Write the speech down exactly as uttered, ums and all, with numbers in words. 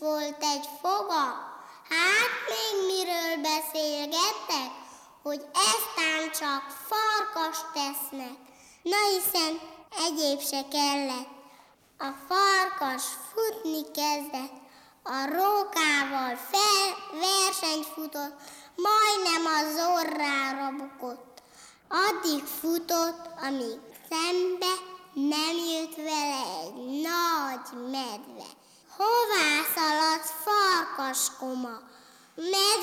volt egy foga. Hát még miről beszélgettek, hogy eztán csak farkas tesznek. Na hiszen egyéb se kellett. A farkas futni kezdett, a rókával fel versenyt futott, majdnem az orrára bukott. Addig futott, amíg szembe nem jött vele egy nagy medve. Hová szaladsz, farkaskoma? Medve